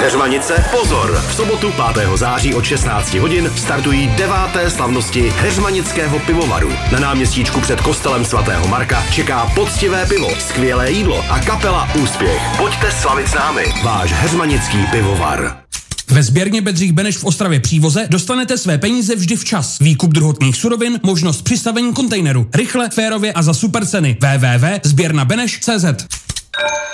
Heřmanice, pozor! V sobotu 5. září od 16 hodin startují 9. slavnosti Heřmanického pivovaru. Na náměstíčku před kostelem svatého Marka čeká poctivé pivo, skvělé jídlo a kapela Úspěch. Pojďte slavit s námi, váš Heřmanický pivovar. Ve sběrně Bedřich Beneš v Ostravě Přívoze dostanete své peníze vždy včas. Výkup druhotných surovin, možnost přistavení kontejneru. Rychle, férově a za super ceny. www.sběrnabeneš.cz